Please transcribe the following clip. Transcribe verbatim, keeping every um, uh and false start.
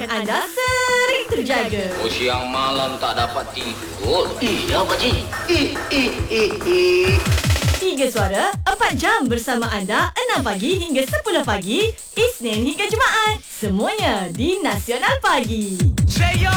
kesihatan anda sering terjaga. Oh, siang malam tak dapat tidur. Iya, pakcik. Eh, eh, eh, eh. Tiga Suara, empat jam bersama anda, enam pagi hingga sepuluh pagi, Isnin hingga Jumaat. Semuanya di Nasional Pagi.